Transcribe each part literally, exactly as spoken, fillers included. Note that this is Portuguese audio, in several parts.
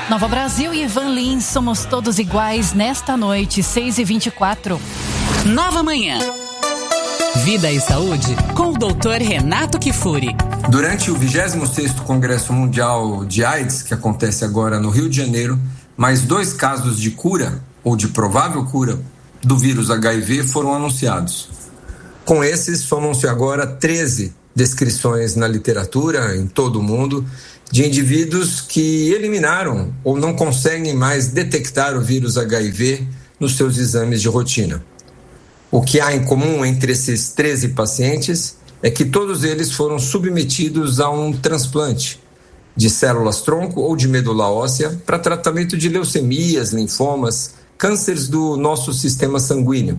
Nova Brasil e Ivan Lins, somos todos iguais nesta noite, seis e vinte e quatro. Nova Manhã. Vida e Saúde com o doutor Renato Kifuri. Durante o vigésimo sexto Congresso Mundial de AIDS, que acontece agora no Rio de Janeiro, mais dois casos de cura, ou de provável cura, do vírus H I V foram anunciados. Com esses, somam-se agora treze descrições na literatura, em todo o mundo, de indivíduos que eliminaram ou não conseguem mais detectar o vírus H I V nos seus exames de rotina. O que há em comum entre esses treze pacientes é que todos eles foram submetidos a um transplante de células-tronco ou de medula óssea para tratamento de leucemias, linfomas, cânceres do nosso sistema sanguíneo.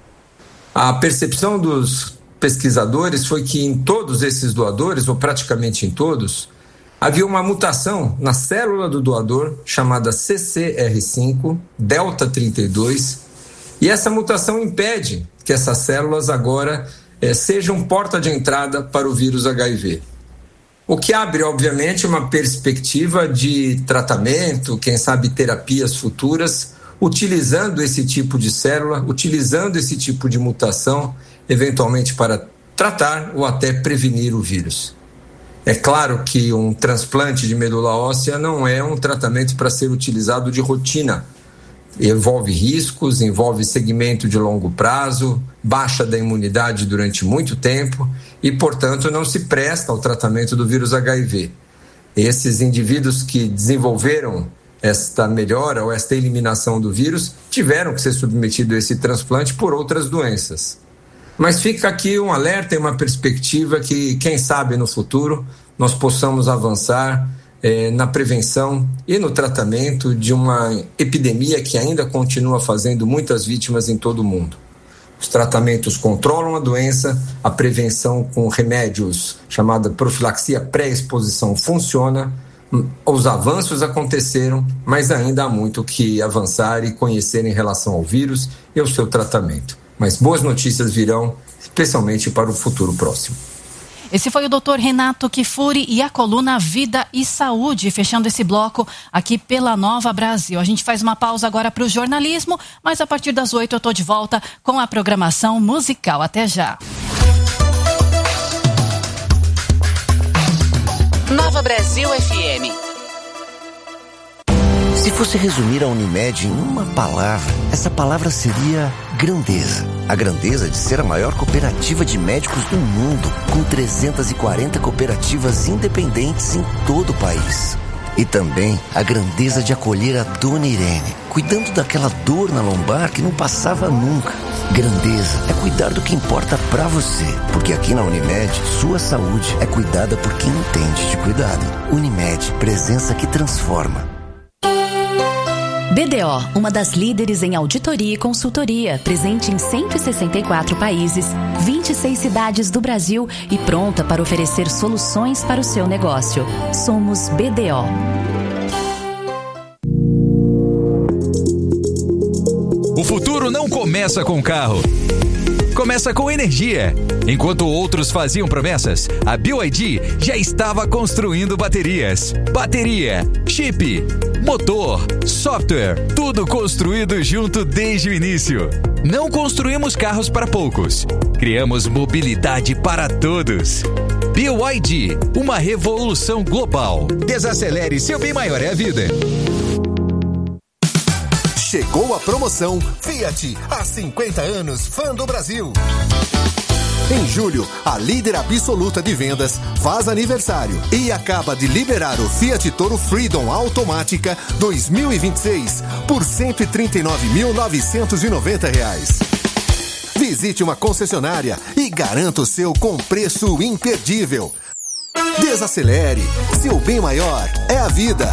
A percepção dos pesquisadores foi que em todos esses doadores, ou praticamente em todos, havia uma mutação na célula do doador chamada C C R cinco, delta trinta e dois, e essa mutação impede que essas células agora eh, sejam porta de entrada para o vírus H I V. O que abre, obviamente, uma perspectiva de tratamento, quem sabe terapias futuras, utilizando esse tipo de célula, utilizando esse tipo de mutação, eventualmente para tratar ou até prevenir o vírus. É claro que um transplante de medula óssea não é um tratamento para ser utilizado de rotina. Envolve riscos, envolve segmento de longo prazo, baixa da imunidade durante muito tempo e, portanto, não se presta ao tratamento do vírus H I V. Esses indivíduos que desenvolveram esta melhora ou esta eliminação do vírus tiveram que ser submetidos a esse transplante por outras doenças. Mas fica aqui um alerta e uma perspectiva que, quem sabe, no futuro nós possamos avançar eh, na prevenção e no tratamento de uma epidemia que ainda continua fazendo muitas vítimas em todo o mundo. Os tratamentos controlam a doença, a prevenção com remédios chamada profilaxia pré-exposição funciona, os avanços aconteceram, mas ainda há muito que avançar e conhecer em relação ao vírus e ao seu tratamento. Mas boas notícias virão, especialmente para o futuro próximo. Esse foi o doutor Renato Kifuri e a coluna Vida e Saúde, fechando esse bloco aqui pela Nova Brasil. A gente faz uma pausa agora para o jornalismo, mas a partir das oito eu estou de volta com a programação musical. Até já. Nova Brasil F M. Se fosse resumir a Unimed em uma palavra, essa palavra seria grandeza. A grandeza de ser a maior cooperativa de médicos do mundo, com trezentas e quarenta cooperativas independentes em todo o país. E também a grandeza de acolher a Dona Irene, cuidando daquela dor na lombar que não passava nunca. Grandeza é cuidar do que importa pra você, porque aqui na Unimed, sua saúde é cuidada por quem entende de cuidado. Unimed, presença que transforma. B D O, uma das líderes em auditoria e consultoria, presente em cento e sessenta e quatro países, vinte e seis cidades do Brasil e pronta para oferecer soluções para o seu negócio. Somos B D O. O futuro não começa com carro. Começa com energia. Enquanto outros faziam promessas, a B Y D já estava construindo baterias. Bateria, chip, motor, software, tudo construído junto desde o início. Não construímos carros para poucos. Criamos mobilidade para todos. B Y D, uma revolução global. Desacelere, seu bem maior é a vida. Chegou a promoção Fiat, há cinquenta anos, fã do Brasil. Em julho, a líder absoluta de vendas faz aniversário e acaba de liberar o Fiat Toro Freedom Automática dois mil e vinte e seis por cento e trinta e nove mil novecentos e noventa reais. Visite uma concessionária e garanta o seu com preço imperdível. Desacelere, seu bem maior é a vida.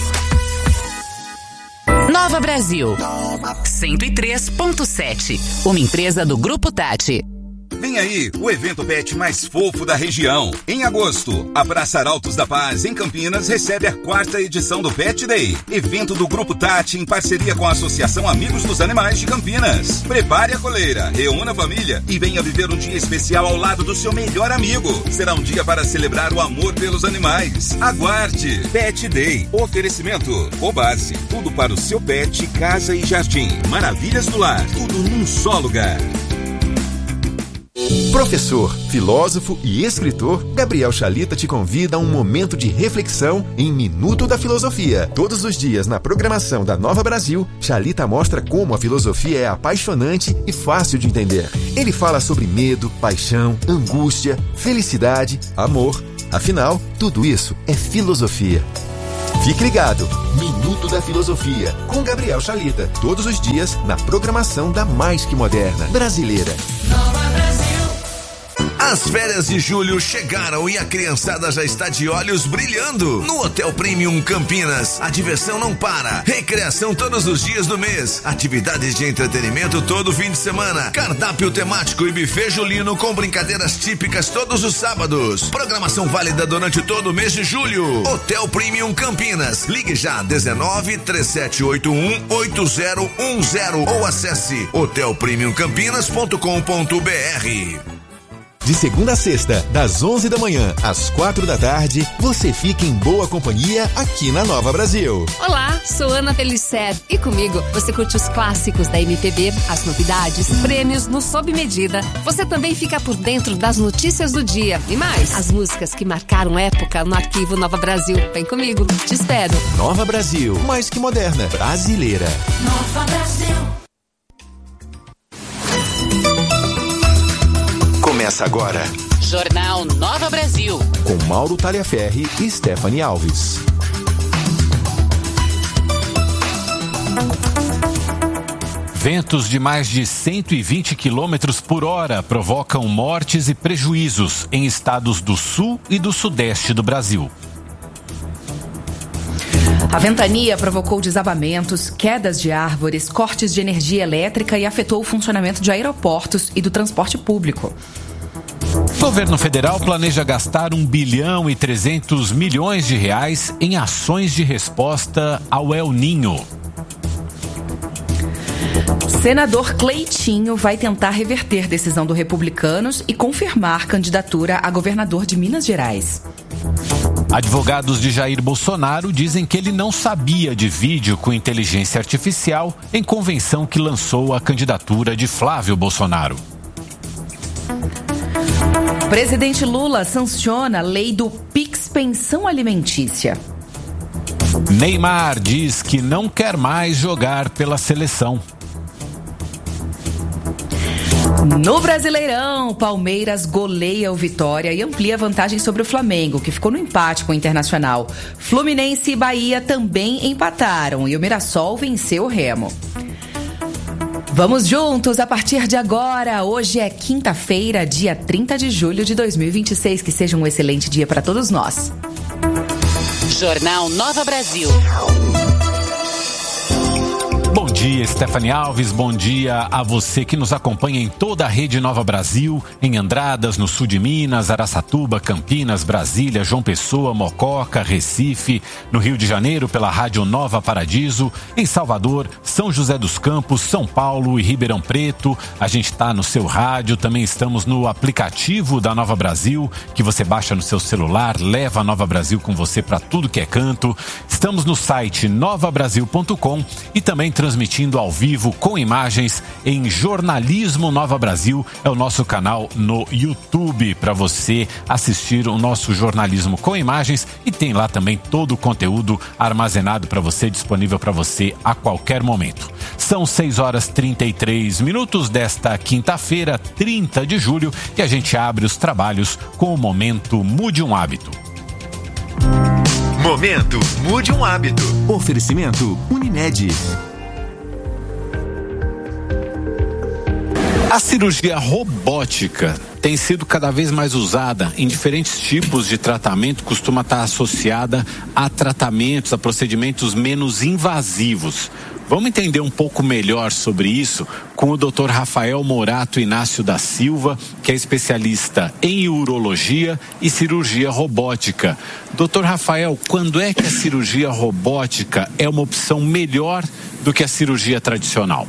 Nova Brasil, cento e três ponto sete, uma empresa do Grupo Tati. Vem aí o evento pet mais fofo da região. Em agosto, a Praça Arautos da Paz, em Campinas, recebe a quarta edição do Pet Day. Evento do Grupo Tati em parceria com a Associação Amigos dos Animais de Campinas. Prepare a coleira, reúna a família e venha viver um dia especial ao lado do seu melhor amigo. Será um dia para celebrar o amor pelos animais. Aguarde! Pet Day. Oferecimento. Obarse. Tudo para o seu pet, casa e jardim. Maravilhas do lar. Tudo num só lugar. Professor, filósofo e escritor, Gabriel Chalita te convida a um momento de reflexão em Minuto da Filosofia. Todos os dias na programação da Nova Brasil, Chalita mostra como a filosofia é apaixonante e fácil de entender. Ele fala sobre medo, paixão, angústia, felicidade, amor. Afinal, tudo isso é filosofia. Fique ligado, Minuto da Filosofia, com Gabriel Chalita. Todos os dias na programação da mais que moderna brasileira. Nova Brasil. As férias de julho chegaram e a criançada já está de olhos brilhando. No Hotel Premium Campinas, a diversão não para. Recreação todos os dias do mês. Atividades de entretenimento todo fim de semana. Cardápio temático e buffet julino com brincadeiras típicas todos os sábados. Programação válida durante todo o mês de julho. Hotel Premium Campinas. Ligue já dezenove, três sete oito um, oito zero um zero ou acesse hotel premium campinas ponto com ponto b r. De segunda a sexta, das onze da manhã às quatro da tarde, você fica em boa companhia aqui na Nova Brasil. Olá, sou Ana Pellicer e comigo você curte os clássicos da M P B, as novidades, prêmios no Sob Medida. Você também fica por dentro das notícias do dia e mais, as músicas que marcaram época no arquivo Nova Brasil. Vem comigo, te espero. Nova Brasil, mais que moderna, brasileira. Nova Brasil. Começa agora. Jornal Nova Brasil. Com Mauro Talhaferri e Stephanie Alves. Ventos de mais de cento e vinte quilômetros por hora provocam mortes e prejuízos em estados do sul e do sudeste do Brasil. A ventania provocou desabamentos, quedas de árvores, cortes de energia elétrica e afetou o funcionamento de aeroportos e do transporte público. O governo federal planeja gastar um bilhão e trezentos milhões de reais em ações de resposta ao El Ninho. Senador Cleitinho vai tentar reverter decisão do Republicanos e confirmar candidatura a governador de Minas Gerais. Advogados de Jair Bolsonaro dizem que ele não sabia de vídeo com inteligência artificial em convenção que lançou a candidatura de Flávio Bolsonaro. Presidente Lula sanciona a lei do Pix Pensão Alimentícia. Neymar diz que não quer mais jogar pela seleção. No Brasileirão, Palmeiras goleia o Vitória e amplia a vantagem sobre o Flamengo, que ficou no empate com o Internacional. Fluminense e Bahia também empataram e o Mirassol venceu o Remo. Vamos juntos a partir de agora. Hoje é quinta-feira, dia trinta de julho de dois mil e vinte e seis. Que seja um excelente dia para todos nós. Jornal Nova Brasil. Bom dia, Stephanie Alves. Bom dia a você que nos acompanha em toda a rede Nova Brasil, em Andradas, no sul de Minas, Araçatuba, Campinas, Brasília, João Pessoa, Mococa, Recife, no Rio de Janeiro pela Rádio Nova Paradiso, em Salvador, São José dos Campos, São Paulo e Ribeirão Preto. A gente está no seu rádio, também estamos no aplicativo da Nova Brasil, que você baixa no seu celular, leva a Nova Brasil com você para tudo que é canto. Estamos no site nova brasil ponto com e também transmitindo ao vivo com imagens em Jornalismo Nova Brasil. É o nosso canal no YouTube para você assistir o nosso jornalismo com imagens e tem lá também todo o conteúdo armazenado para você, disponível para você a qualquer momento. São seis horas e trinta e três minutos desta quinta-feira, trinta de julho, e a gente abre os trabalhos com o momento Mude um Hábito. Momento Mude um Hábito. Oferecimento Unimed. A cirurgia robótica tem sido cada vez mais usada em diferentes tipos de tratamento, costuma estar associada a tratamentos, a procedimentos menos invasivos. Vamos entender um pouco melhor sobre isso com o doutor Rafael Morato Inácio da Silva, que é especialista em urologia e cirurgia robótica. doutor Rafael, quando é que a cirurgia robótica é uma opção melhor do que a cirurgia tradicional?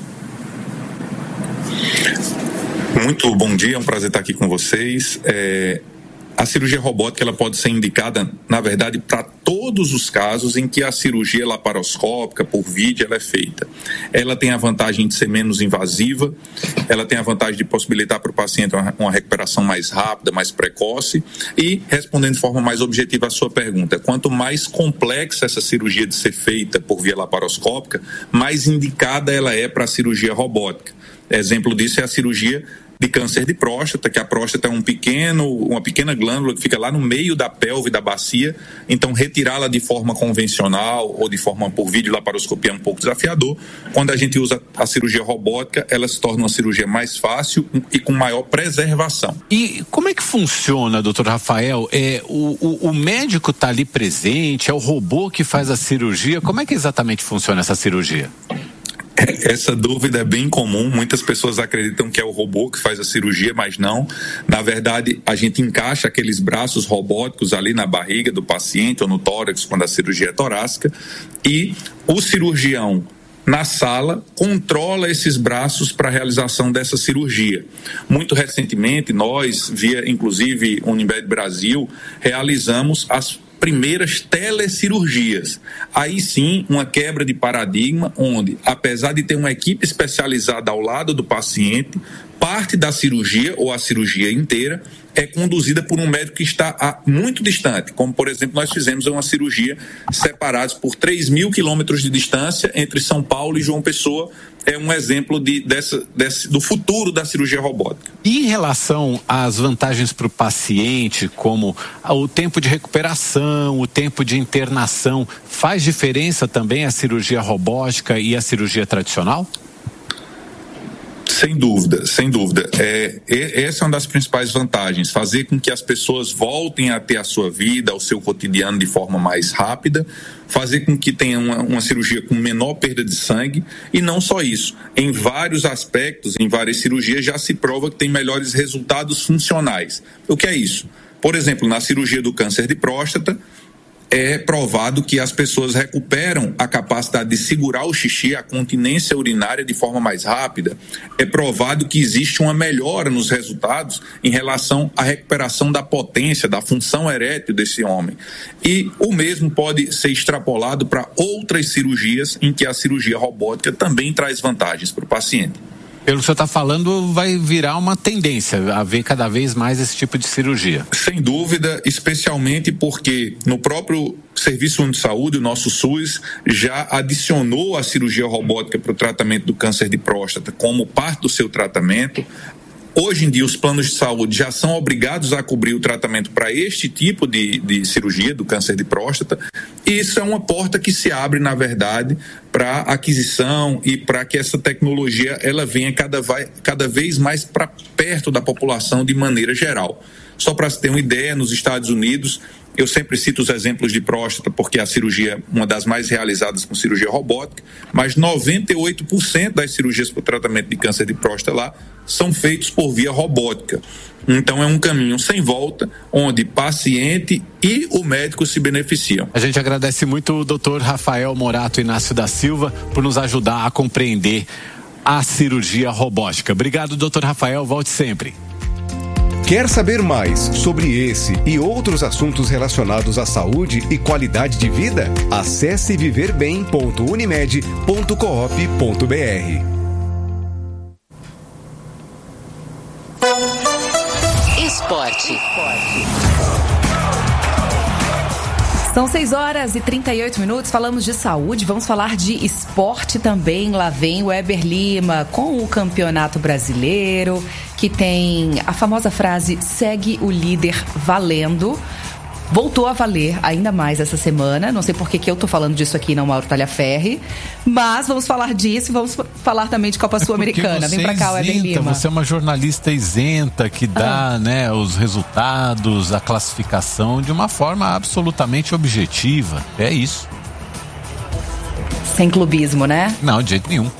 Muito bom dia, é um prazer estar aqui com vocês. É... A cirurgia robótica ela pode ser indicada, na verdade, para todos os casos em que a cirurgia laparoscópica por vídeo ela é feita. Ela tem a vantagem de ser menos invasiva, ela tem a vantagem de possibilitar para o paciente uma, uma recuperação mais rápida, mais precoce e, respondendo de forma mais objetiva a sua pergunta, quanto mais complexa essa cirurgia de ser feita por via laparoscópica, mais indicada ela é para a cirurgia robótica. Exemplo disso é a cirurgia de câncer de próstata, que a próstata é um pequeno, uma pequena glândula que fica lá no meio da pelve da bacia, então retirá-la de forma convencional ou de forma por vídeo laparoscopia é um pouco desafiador. Quando a gente usa a cirurgia robótica, ela se torna uma cirurgia mais fácil e com maior preservação. E como é que funciona, doutor Rafael? É, o, o, o médico está ali presente, é o robô que faz a cirurgia, como é que exatamente funciona essa cirurgia? Essa dúvida é bem comum, muitas pessoas acreditam que é o robô que faz a cirurgia, mas não. Na verdade, a gente encaixa aqueles braços robóticos ali na barriga do paciente ou no tórax quando a cirurgia é torácica e o cirurgião na sala controla esses braços para a realização dessa cirurgia. Muito recentemente, nós, via inclusive Unimed Brasil, realizamos as primeiras telecirurgias. Aí sim, uma quebra de paradigma, onde, apesar de ter uma equipe especializada ao lado do paciente, parte da cirurgia, ou a cirurgia inteira, é conduzida por um médico que está a muito distante. Como, por exemplo, nós fizemos uma cirurgia separados por três mil quilômetros de distância entre São Paulo e João Pessoa. É um exemplo de, dessa, desse, do futuro da cirurgia robótica. E em relação às vantagens para o paciente, como o tempo de recuperação, o tempo de internação, faz diferença também a cirurgia robótica e a cirurgia tradicional? Sem dúvida, sem dúvida. É, essa é uma das principais vantagens, fazer com que as pessoas voltem a ter a sua vida, ao seu cotidiano de forma mais rápida, fazer com que tenha uma, uma cirurgia com menor perda de sangue e não só isso. Em vários aspectos, em várias cirurgias, já se prova que tem melhores resultados funcionais. O que é isso? Por exemplo, na cirurgia do câncer de próstata, é provado que as pessoas recuperam a capacidade de segurar o xixi, a continência urinária de forma mais rápida. É provado que existe uma melhora nos resultados em relação à recuperação da potência, da função erétil desse homem. E o mesmo pode ser extrapolado para outras cirurgias em que a cirurgia robótica também traz vantagens para o paciente. Pelo que você está falando, vai virar uma tendência a ver cada vez mais esse tipo de cirurgia. Sem dúvida, especialmente porque no próprio Serviço Único de Saúde, o nosso SUS, já adicionou a cirurgia robótica para o tratamento do câncer de próstata como parte do seu tratamento. Hoje em dia, os planos de saúde já são obrigados a cobrir o tratamento para este tipo de, de cirurgia do câncer de próstata. E isso é uma porta que se abre, na verdade, para aquisição e para que essa tecnologia ela venha cada, vai, cada vez mais para perto da população de maneira geral. Só para se ter uma ideia, nos Estados Unidos, eu sempre cito os exemplos de próstata porque a cirurgia é uma das mais realizadas com cirurgia robótica, mas noventa e oito por cento das cirurgias para o tratamento de câncer de próstata lá são feitos por via robótica. Então é um caminho sem volta, onde paciente e o médico se beneficiam. A gente agradece muito o doutor Rafael Morato Inácio da Silva por nos ajudar a compreender a cirurgia robótica. Obrigado, doutor Rafael, volte sempre. Quer saber mais sobre esse e outros assuntos relacionados à saúde e qualidade de vida? Acesse viver bem ponto unimed ponto coop ponto br. Esporte. São seis horas e trinta e oito minutos, falamos de saúde, vamos falar de esporte também. Lá vem o Weber Lima com o Campeonato Brasileiro, que tem a famosa frase "segue o líder valendo". voltou a valer ainda mais essa semana. Não sei por que que eu tô falando disso aqui, não, Mauro Talhaferri. Mas vamos falar disso e vamos falar também de Copa Sul-Americana. Vem pra cá, Weber Lima. Você é uma jornalista isenta que dá, ah. né, os resultados, a classificação de uma forma absolutamente objetiva. É isso. Sem clubismo, né? Não, de jeito nenhum.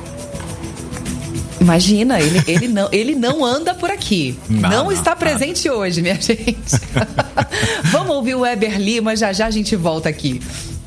Imagina, ele, ele, não, ele não anda por aqui. Não, não, não está não, presente não. hoje, minha gente. Vamos ouvir o Weber Lima, já já a gente volta aqui.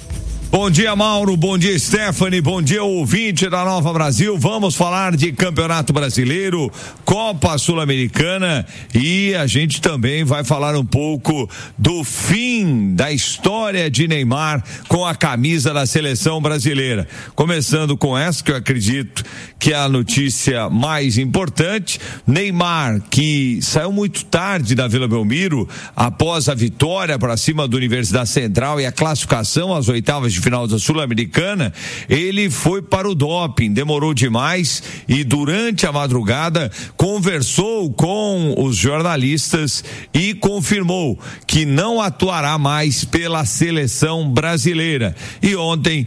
Bom dia, Mauro, bom dia, Stephanie, bom dia, ouvinte da Nova Brasil. Vamos falar de Campeonato Brasileiro, Copa Sul-Americana e a gente também vai falar um pouco do fim da história de Neymar com a camisa da seleção brasileira. Começando com essa, que eu acredito que é a notícia mais importante. Neymar, que saiu muito tarde da Vila Belmiro após a vitória para cima da Universidade Central e a classificação às oitavas de final da Sul-Americana, ele foi para o doping, demorou demais e durante a madrugada conversou com os jornalistas e confirmou que não atuará mais pela seleção brasileira. E ontem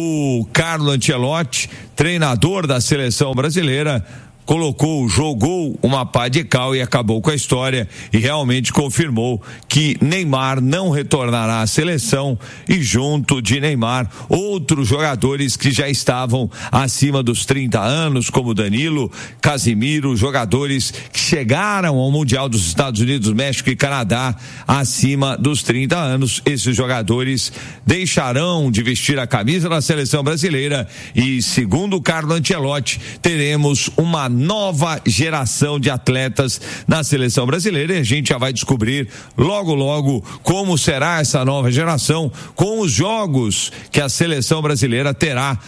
o Carlo Ancelotti, treinador da seleção brasileira, colocou, jogou uma pá de cal e acabou com a história e realmente confirmou que Neymar não retornará à seleção e junto de Neymar outros jogadores que já estavam acima dos trinta anos, como Danilo, Casimiro, jogadores que chegaram ao Mundial dos Estados Unidos, México e Canadá acima dos trinta anos. Esses jogadores deixarão de vestir a camisa da seleção brasileira e, segundo o Carlo Ancelotti, teremos uma nova geração de atletas na seleção brasileira e a gente já vai descobrir logo logo como será essa nova geração com os jogos que a seleção brasileira terá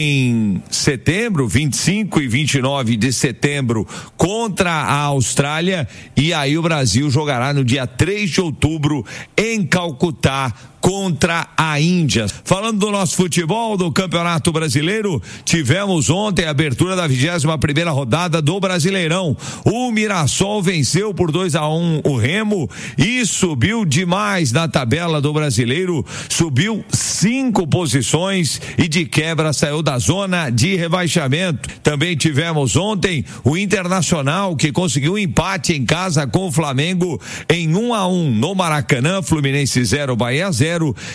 em setembro, vinte e cinco e vinte e nove de setembro contra a Austrália e aí o Brasil jogará no dia três de outubro em Calcutá contra a Índia. Falando do nosso futebol, do Campeonato Brasileiro, tivemos ontem a abertura da vigésima primeira rodada do Brasileirão. O Mirassol venceu por dois a um o Remo e subiu demais na tabela do Brasileiro, subiu cinco posições e de quebra saiu da zona de rebaixamento. Também tivemos ontem o Internacional, que conseguiu um empate em casa com o Flamengo em um a um no Maracanã, Fluminense zero, Bahia zero.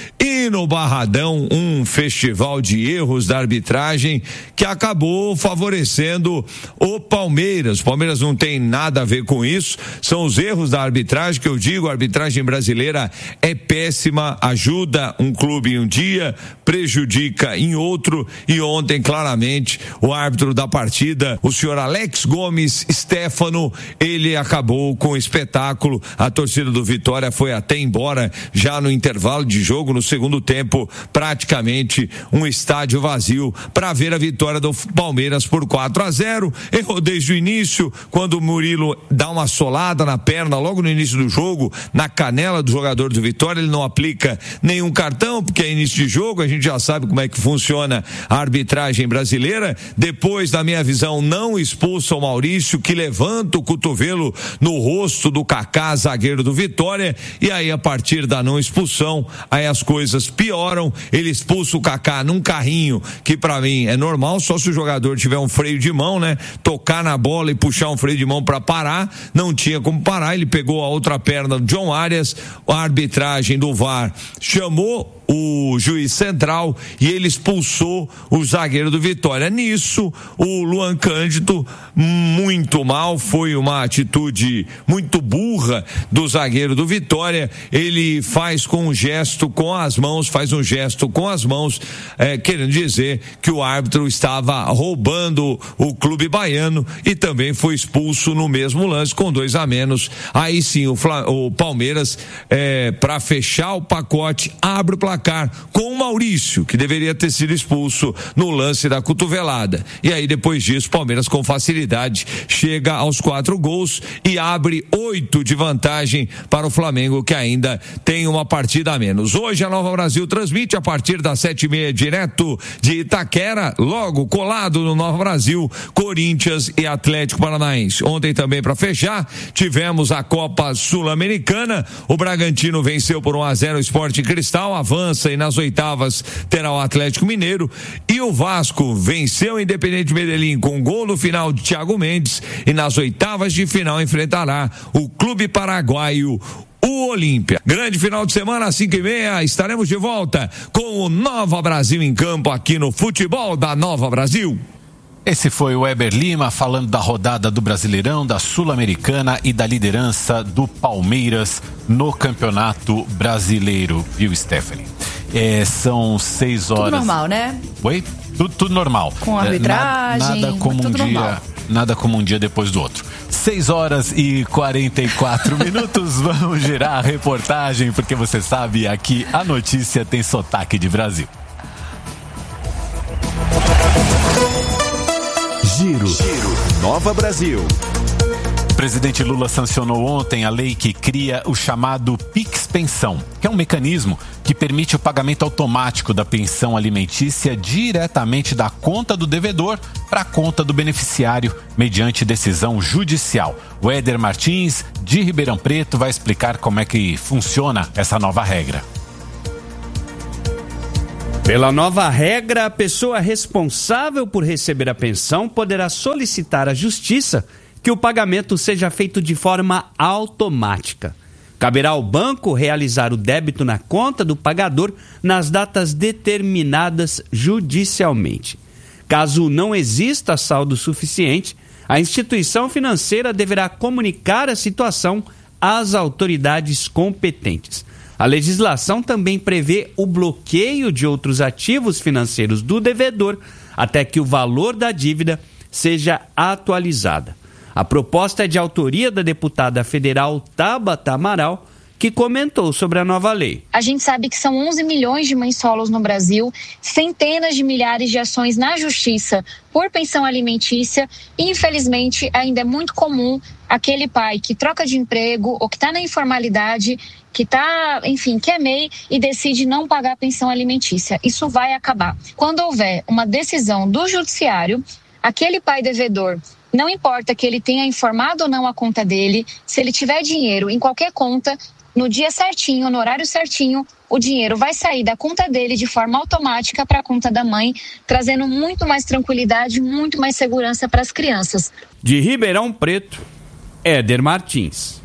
E no Barradão, um festival de erros da arbitragem que acabou favorecendo o Palmeiras. O Palmeiras não tem nada a ver com isso, são os erros da arbitragem que eu digo. A arbitragem brasileira é péssima, ajuda um clube em um dia, prejudica em outro. E ontem, claramente, o árbitro da partida, o senhor Alex Gomes Stefano, ele acabou com o espetáculo. A torcida do Vitória foi até embora já no intervalo de jogo, no segundo tempo, praticamente um estádio vazio para ver a vitória do Palmeiras por quatro a zero. Errou desde o início, quando o Murilo dá uma solada na perna logo no início do jogo, na canela do jogador do Vitória. Ele não aplica nenhum cartão, porque é início de jogo, a gente já sabe como é que funciona a arbitragem brasileira. Depois, na minha visão, não expulsa o Maurício, que levanta o cotovelo no rosto do Kaká, zagueiro do Vitória, e aí a partir da não expulsão, aí as coisas pioram. Ele expulsa o Kaká num carrinho, que pra mim é normal, só se o jogador tiver um freio de mão, né? Tocar na bola e puxar um freio de mão pra parar, não tinha como parar. Ele pegou a outra perna do John Arias, a arbitragem do V A R chamou o juiz central e ele expulsou o zagueiro do Vitória. Nisso, o Luan Cândido, muito mal, foi uma atitude muito burra do zagueiro do Vitória. Ele faz com um gesto com as mãos, faz um gesto com as mãos, é, querendo dizer que o árbitro estava roubando o clube baiano e também foi expulso no mesmo lance com dois a menos. Aí sim, o, Fla, o Palmeiras, é, para fechar o pacote, abre o placar placar com o Maurício, que deveria ter sido expulso no lance da cotovelada. E aí, depois disso, Palmeiras com facilidade chega aos quatro gols e abre oito de vantagem para o Flamengo, que ainda tem uma partida a menos. Hoje a Nova Brasil transmite a partir das sete e meia, direto de Itaquera, logo colado no Nova Brasil, Corinthians e Atlético Paranaense. Ontem também, para fechar, tivemos a Copa Sul-Americana. O Bragantino venceu por um a zero o Sport Cristal, avança e nas oitavas terá o Atlético Mineiro. E o Vasco venceu o Independente Medellín com gol no final de Thiago Mendes e nas oitavas de final enfrentará o Clube Paraguaio, o Olímpia. Grande final de semana, às cinco e meia, estaremos de volta com o Nova Brasil em campo aqui no Futebol da Nova Brasil. Esse foi o Weber Lima falando da rodada do Brasileirão, da Sul-Americana e da liderança do Palmeiras no Campeonato Brasileiro, viu, Stephanie? É, são seis horas... Tudo normal, né? Oi? Tudo, tudo normal. Com arbitragem, é, nada, nada como um dia, normal. Nada como um dia depois do outro. seis horas e quarenta e quatro minutos, vamos girar a reportagem, porque você sabe, aqui a notícia tem sotaque de Brasil. Giro, Giro. Nova Brasil. O presidente Lula sancionou ontem a lei que cria o chamado Pix Pensão, que é um mecanismo que permite o pagamento automático da pensão alimentícia diretamente da conta do devedor para a conta do beneficiário, mediante decisão judicial. O Éder Martins, de Ribeirão Preto, vai explicar como é que funciona essa nova regra. Pela nova regra, a pessoa responsável por receber a pensão poderá solicitar à Justiça que o pagamento seja feito de forma automática. Caberá ao banco realizar o débito na conta do pagador nas datas determinadas judicialmente. Caso não exista saldo suficiente, a instituição financeira deverá comunicar a situação às autoridades competentes. A legislação também prevê o bloqueio de outros ativos financeiros do devedor até que o valor da dívida seja atualizada. A proposta é de autoria da deputada federal Tabata Amaral, que comentou sobre a nova lei. A gente sabe que são onze milhões de mães solos no Brasil, centenas de milhares de ações na justiça por pensão alimentícia e, infelizmente, ainda é muito comum aquele pai que troca de emprego ou que está na informalidade, que está, enfim, que é M E I e decide não pagar a pensão alimentícia. Isso vai acabar. Quando houver uma decisão do judiciário, aquele pai devedor, não importa que ele tenha informado ou não a conta dele, se ele tiver dinheiro em qualquer conta, no dia certinho, no horário certinho, o dinheiro vai sair da conta dele de forma automática para a conta da mãe, trazendo muito mais tranquilidade, muito mais segurança para as crianças. De Ribeirão Preto, Éder Martins.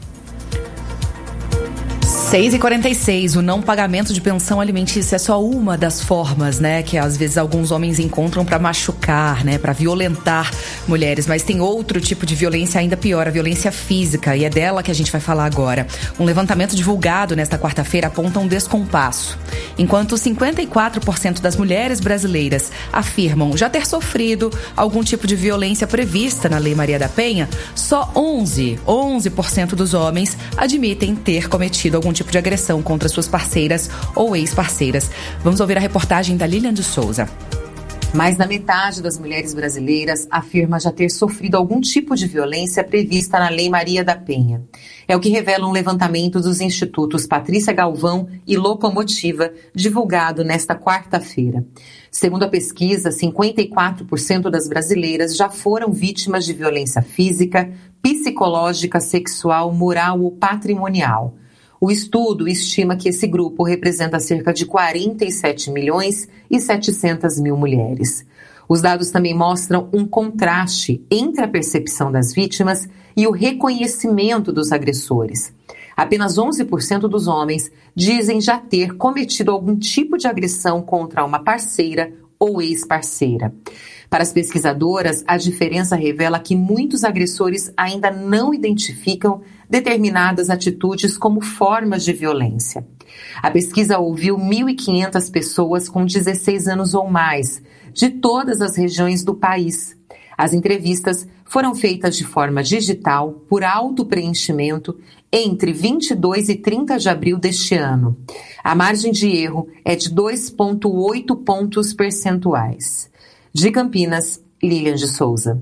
seis e quarenta e seis, o não pagamento de pensão alimentícia é só uma das formas, né, que às vezes alguns homens encontram para machucar, né, para violentar mulheres, mas tem outro tipo de violência ainda pior, a violência física, e é dela que a gente vai falar agora. Um levantamento divulgado nesta quarta-feira aponta um descompasso. Enquanto cinquenta e quatro por cento das mulheres brasileiras afirmam já ter sofrido algum tipo de violência prevista na Lei Maria da Penha, só onze por cento dos homens admitem ter cometido algum tipo de agressão contra suas parceiras ou ex-parceiras. Vamos ouvir a reportagem da Lilian de Souza. Mais da metade das mulheres brasileiras afirma já ter sofrido algum tipo de violência prevista na Lei Maria da Penha. É o que revela um levantamento dos institutos Patrícia Galvão e Locomotiva, divulgado nesta quarta-feira. Segundo a pesquisa, cinquenta e quatro por cento das brasileiras já foram vítimas de violência física, psicológica, sexual, moral ou patrimonial. O estudo estima que esse grupo representa cerca de quarenta e sete milhões e setecentas mil mulheres. Os dados também mostram um contraste entre a percepção das vítimas e o reconhecimento dos agressores. Apenas onze por cento dos homens dizem já ter cometido algum tipo de agressão contra uma parceira ou ex-parceira. Para as pesquisadoras, a diferença revela que muitos agressores ainda não identificam determinadas atitudes como formas de violência. A pesquisa ouviu mil e quinhentas pessoas com dezesseis anos ou mais, de todas as regiões do país. As entrevistas foram feitas de forma digital por autopreenchimento entre vinte e dois e trinta de abril deste ano. A margem de erro é de dois vírgula oito pontos percentuais. De Campinas, Lilian de Souza.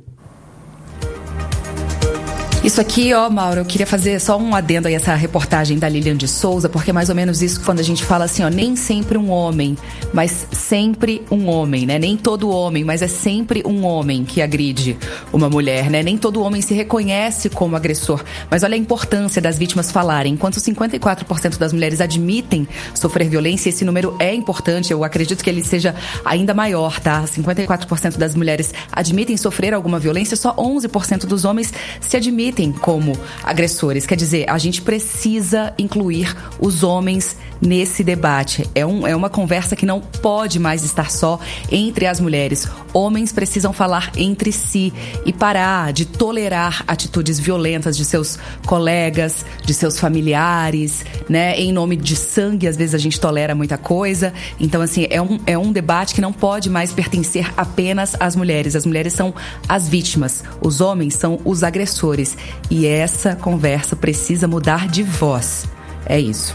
Isso aqui, ó, Mauro, eu queria fazer só um adendo aí a essa reportagem da Lilian de Souza, porque é mais ou menos isso quando a gente fala assim, ó, nem sempre um homem, mas sempre um homem, né? Nem todo homem, mas é sempre um homem que agride uma mulher, né? Nem todo homem se reconhece como agressor. Mas olha a importância das vítimas falarem. Enquanto cinquenta e quatro por cento das mulheres admitem sofrer violência, esse número é importante, eu acredito que ele seja ainda maior, tá? cinquenta e quatro por cento das mulheres admitem sofrer alguma violência, só onze por cento dos homens se admitem como agressores. Quer dizer, a gente precisa incluir os homens nesse debate. É, um, é uma conversa que não pode mais estar só entre as mulheres. Homens precisam falar entre si e parar de tolerar atitudes violentas de seus colegas, de seus familiares, né? Em nome de sangue, às vezes a gente tolera muita coisa. Então, assim, é um, é um debate que não pode mais pertencer apenas às mulheres. As mulheres são as vítimas, os homens são os agressores. E essa conversa precisa mudar de voz. É isso.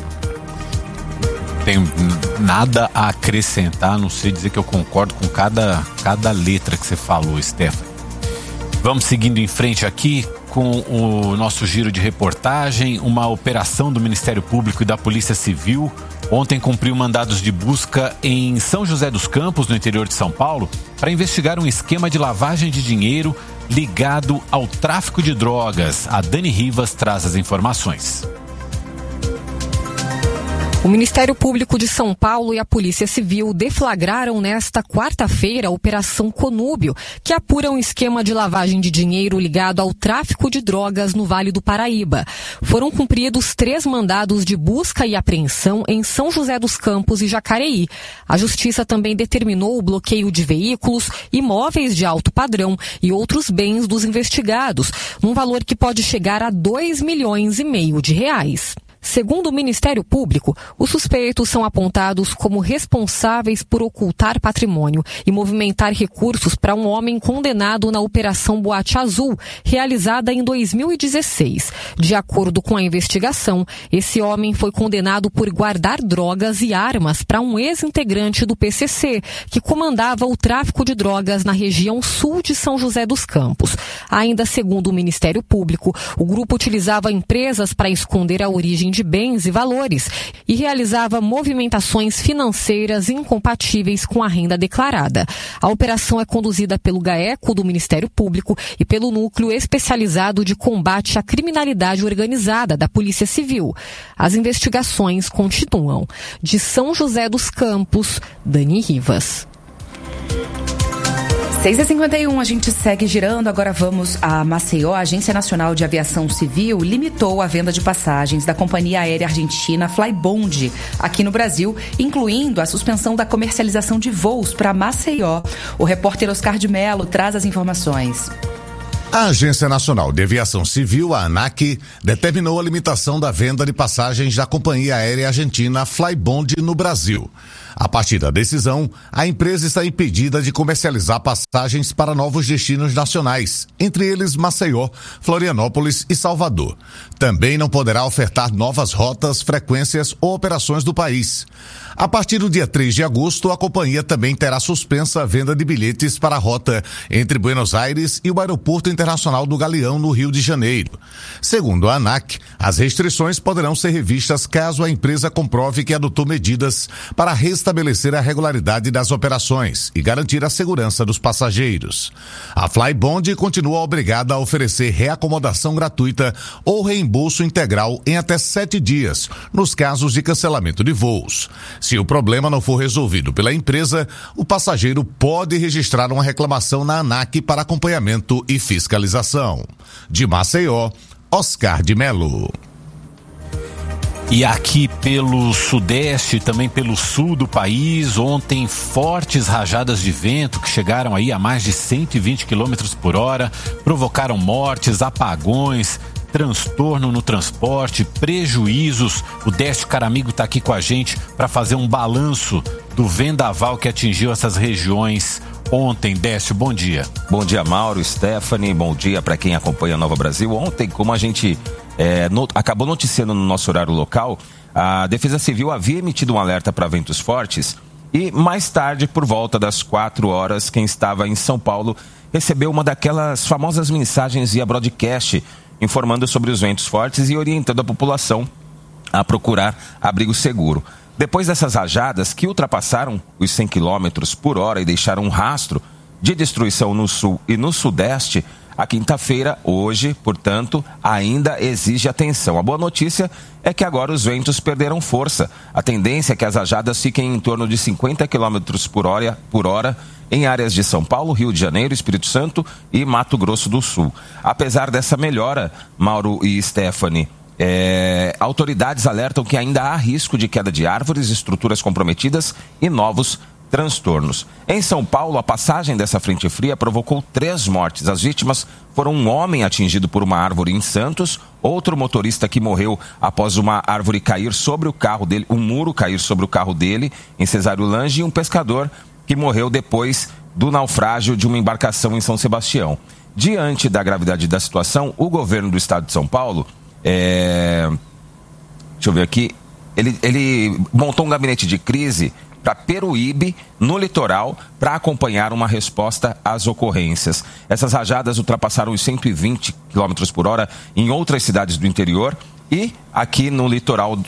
Tenho nada a acrescentar, a não sei dizer que eu concordo com cada, cada letra que você falou, Stephanie. Vamos seguindo em frente aqui com o nosso giro de reportagem. Uma operação do Ministério Público e da Polícia Civil ontem cumpriu mandados de busca em São José dos Campos, no interior de São Paulo, para investigar um esquema de lavagem de dinheiro ligado ao tráfico de drogas. A Dani Rivas traz as informações. O Ministério Público de São Paulo e a Polícia Civil deflagraram nesta quarta-feira a Operação Conúbio, que apura um esquema de lavagem de dinheiro ligado ao tráfico de drogas no Vale do Paraíba. Foram cumpridos três mandados de busca e apreensão em São José dos Campos e Jacareí. A Justiça também determinou o bloqueio de veículos, imóveis de alto padrão e outros bens dos investigados, num valor que pode chegar a dois milhões e meio de reais. Segundo o Ministério Público, os suspeitos são apontados como responsáveis por ocultar patrimônio e movimentar recursos para um homem condenado na Operação Boate Azul, realizada em dois mil e dezesseis. De acordo com a investigação, esse homem foi condenado por guardar drogas e armas para um ex-integrante do P C C, que comandava o tráfico de drogas na região sul de São José dos Campos. Ainda segundo o Ministério Público, o grupo utilizava empresas para esconder a origem de de bens e valores e realizava movimentações financeiras incompatíveis com a renda declarada. A operação é conduzida pelo GAECO do Ministério Público e pelo Núcleo Especializado de Combate à Criminalidade Organizada da Polícia Civil. As investigações continuam. De São José dos Campos, Dani Rivas. seis e cinquenta e um, a gente segue girando, agora vamos a Maceió. A Agência Nacional de Aviação Civil limitou a venda de passagens da companhia aérea argentina Flybond aqui no Brasil, incluindo a suspensão da comercialização de voos para Maceió. O repórter Oscar de Mello traz as informações. A Agência Nacional de Aviação Civil, a ANAC, determinou a limitação da venda de passagens da companhia aérea argentina Flybond no Brasil. A partir da decisão, a empresa está impedida de comercializar passagens para novos destinos nacionais, entre eles Maceió, Florianópolis e Salvador. Também não poderá ofertar novas rotas, frequências ou operações do país. A partir do dia três de agosto, a companhia também terá suspensa a venda de bilhetes para a rota entre Buenos Aires e o Aeroporto Internacional do Galeão, no Rio de Janeiro. Segundo a ANAC, as restrições poderão ser revistas caso a empresa comprove que adotou medidas para restabelecer a regularidade das operações e garantir a segurança dos passageiros. A Flybond continua obrigada a oferecer reacomodação gratuita ou reembolso integral em até sete dias, nos casos de cancelamento de voos. Se o problema não for resolvido pela empresa, o passageiro pode registrar uma reclamação na ANAC para acompanhamento e fiscalização. De Maceió, Oscar de Mello. E aqui pelo sudeste, também pelo sul do país, ontem fortes rajadas de vento que chegaram aí a mais de cento e vinte quilômetros por hora, provocaram mortes, apagões, transtorno no transporte, prejuízos. O Décio Caramigo está aqui com a gente para fazer um balanço do vendaval que atingiu essas regiões ontem. Décio, bom dia. Bom dia, Mauro, Stephanie, bom dia para quem acompanha a Nova Brasil. Ontem, como a gente é, no, acabou noticiando no nosso horário local, a Defesa Civil havia emitido um alerta para ventos fortes e mais tarde, por volta das quatro horas, quem estava em São Paulo recebeu uma daquelas famosas mensagens via broadcast informando sobre os ventos fortes e orientando a população a procurar abrigo seguro. Depois dessas rajadas que ultrapassaram os cem quilômetros por hora e deixaram um rastro de destruição no sul e no sudeste, a quinta-feira, hoje, portanto, ainda exige atenção. A boa notícia é que agora os ventos perderam força. A tendência é que as rajadas fiquem em torno de cinquenta quilômetros por hora, por hora em áreas de São Paulo, Rio de Janeiro, Espírito Santo e Mato Grosso do Sul. Apesar dessa melhora, Mauro e Stephanie, É, autoridades alertam que ainda há risco de queda de árvores, estruturas comprometidas e novos transtornos. Em São Paulo, a passagem dessa frente fria provocou três mortes. As vítimas foram um homem atingido por uma árvore em Santos, outro motorista que morreu após uma árvore cair sobre o carro dele, um muro cair sobre o carro dele em Cesário Lange, e um pescador que morreu depois do naufrágio de uma embarcação em São Sebastião. Diante da gravidade da situação, o governo do estado de São Paulo É... deixa eu ver aqui, ele, ele montou um gabinete de crise para Peruíbe, no litoral, para acompanhar uma resposta às ocorrências. Essas rajadas ultrapassaram os cento e vinte quilômetros por hora em outras cidades do interior e aqui no litoral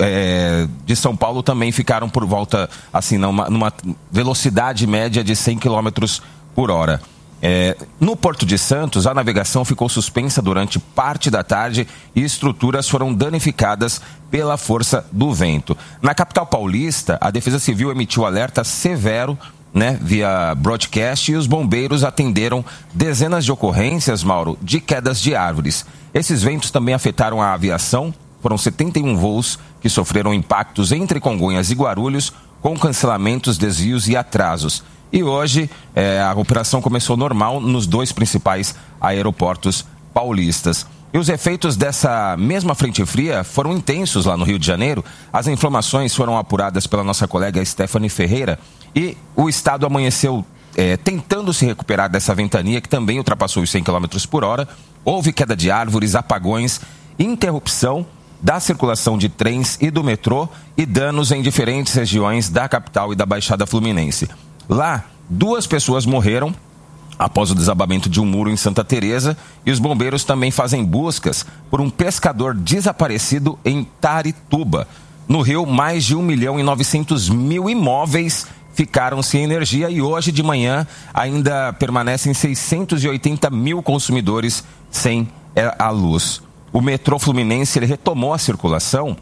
é, de São Paulo também ficaram por volta, assim, numa, numa velocidade média de cem quilômetros por hora. É, no Porto de Santos, a navegação ficou suspensa durante parte da tarde e estruturas foram danificadas pela força do vento. Na capital paulista, a Defesa Civil emitiu alerta severo, né, via broadcast, e os bombeiros atenderam dezenas de ocorrências, Mauro, de quedas de árvores. Esses ventos também afetaram a aviação. Foram setenta e um voos que sofreram impactos entre Congonhas e Guarulhos, com cancelamentos, desvios e atrasos. E hoje é, a operação começou normal nos dois principais aeroportos paulistas. E os efeitos dessa mesma frente fria foram intensos lá no Rio de Janeiro. As informações foram apuradas pela nossa colega Stephanie Ferreira e o estado amanheceu é, tentando se recuperar dessa ventania que também ultrapassou os cem quilômetros por hora. Houve queda de árvores, apagões, interrupção da circulação de trens e do metrô e danos em diferentes regiões da capital e da Baixada Fluminense. Lá, duas pessoas morreram após o desabamento de um muro em Santa Teresa e os bombeiros também fazem buscas por um pescador desaparecido em Taarituba. No Rio, mais de um milhão e novecentos mil imóveis ficaram sem energia e hoje de manhã ainda permanecem seiscentos e oitenta mil consumidores sem a luz. O metrô Fluminense ele retomou a circulação,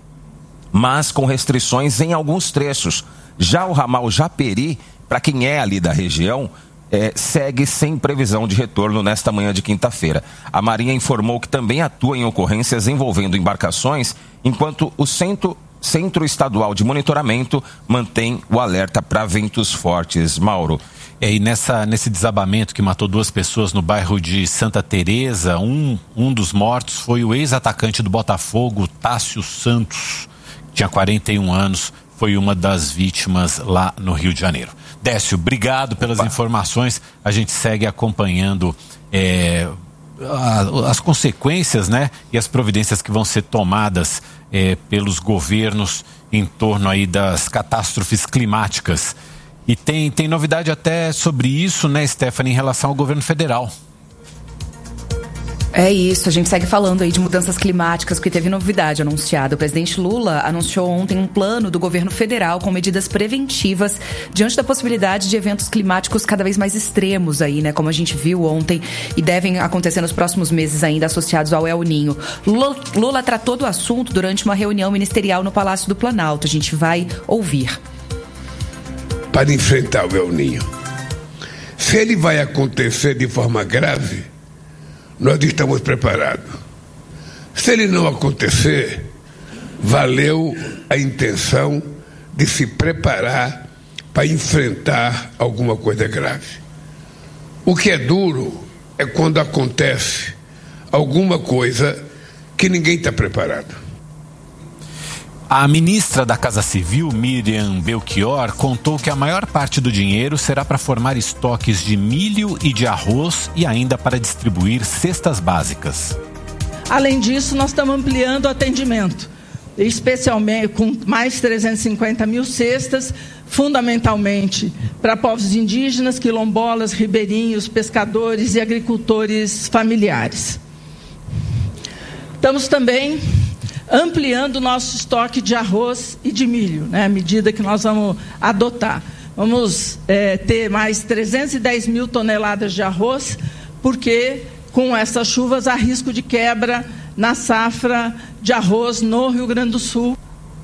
mas com restrições em alguns trechos. Já o ramal Japeri, para quem é ali da região, é, segue sem previsão de retorno nesta manhã de quinta-feira. A Marinha informou que também atua em ocorrências envolvendo embarcações, enquanto o Centro, Centro Estadual de Monitoramento mantém o alerta para ventos fortes. Mauro. É, e nessa, nesse desabamento que matou duas pessoas no bairro de Santa Teresa, um, um dos mortos foi o ex-atacante do Botafogo, Tássio Santos, que tinha quarenta e um anos, foi uma das vítimas lá no Rio de Janeiro. Décio, obrigado pelas Opa. informações. A gente segue acompanhando é, a, as consequências, né, e as providências que vão ser tomadas é, pelos governos em torno aí das catástrofes climáticas. E tem, tem novidade até sobre isso, né, Stephanie, em relação ao governo federal. É isso, a gente segue falando aí de mudanças climáticas, porque teve novidade anunciada. O presidente Lula anunciou ontem um plano do governo federal com medidas preventivas diante da possibilidade de eventos climáticos cada vez mais extremos aí, né? Como a gente viu ontem, e devem acontecer nos próximos meses ainda associados ao El Ninho. Lula, Lula tratou do assunto durante uma reunião ministerial no Palácio do Planalto. A gente vai ouvir. Para enfrentar o El Ninho, se ele vai acontecer de forma grave, nós estamos preparados. Se ele não acontecer, valeu a intenção de se preparar para enfrentar alguma coisa grave. O que é duro é quando acontece alguma coisa que ninguém está preparado. A ministra da Casa Civil, Miriam Belchior, contou que a maior parte do dinheiro será para formar estoques de milho e de arroz e ainda para distribuir cestas básicas. Além disso, nós estamos ampliando o atendimento, especialmente com mais trezentas e cinquenta mil cestas, fundamentalmente para povos indígenas, quilombolas, ribeirinhos, pescadores e agricultores familiares. Estamos também ampliando o nosso estoque de arroz e de milho, né, à medida que nós vamos adotar. Vamos é, ter mais trezentas e dez mil toneladas de arroz, porque com essas chuvas há risco de quebra na safra de arroz no Rio Grande do Sul.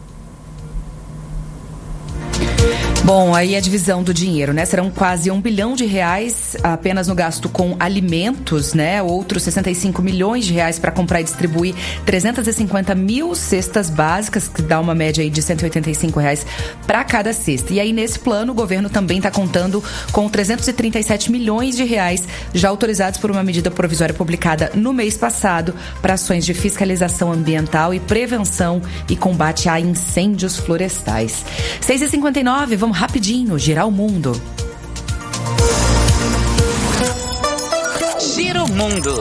Bom, aí a divisão do dinheiro, né? Serão quase um bilhão de reais apenas no gasto com alimentos, né? Outros sessenta e cinco milhões de reais para comprar e distribuir trezentas e cinquenta mil cestas básicas, que dá uma média aí de cento e oitenta e cinco reais para cada cesta. E aí, nesse plano, o governo também está contando com trezentos e trinta e sete milhões de reais já autorizados por uma medida provisória publicada no mês passado para ações de fiscalização ambiental e prevenção e combate a incêndios florestais. seis e cinquenta e nove, vamos rapidinho girar o mundo. Gira o mundo.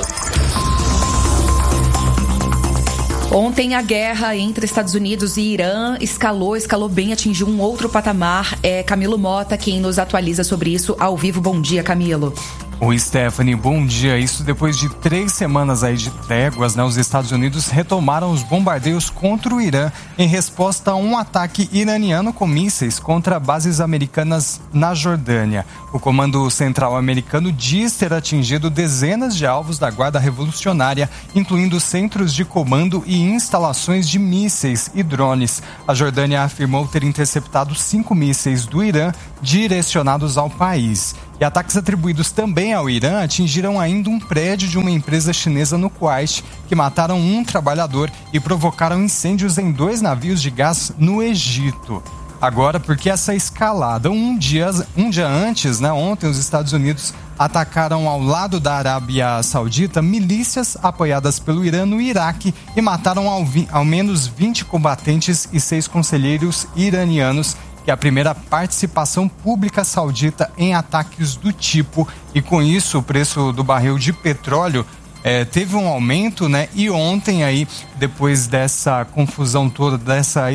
Ontem a guerra entre Estados Unidos e Irã escalou, escalou bem, atingiu um outro patamar. É Camilo Mota quem nos atualiza sobre isso ao vivo. Bom dia, Camilo. Oi, Stephanie, bom dia. Isso depois de três semanas aí de tréguas, né? Os Estados Unidos retomaram os bombardeios contra o Irã em resposta a um ataque iraniano com mísseis contra bases americanas na Jordânia. O Comando Central americano diz ter atingido dezenas de alvos da Guarda Revolucionária, incluindo centros de comando e instalações de mísseis e drones. A Jordânia afirmou ter interceptado cinco mísseis do Irã direcionados ao país. E ataques atribuídos também ao Irã atingiram ainda um prédio de uma empresa chinesa no Kuwait, que mataram um trabalhador e provocaram incêndios em dois navios de gás no Egito. Agora, porque essa escalada, um dia, um dia antes, né, ontem os Estados Unidos atacaram ao lado da Arábia Saudita milícias apoiadas pelo Irã no Iraque e mataram ao, ao menos vinte combatentes e seis conselheiros iranianos, que é a primeira participação pública saudita em ataques do tipo. E com isso, o preço do barril de petróleo é, teve um aumento, né? E ontem aí, depois dessa confusão toda, dessa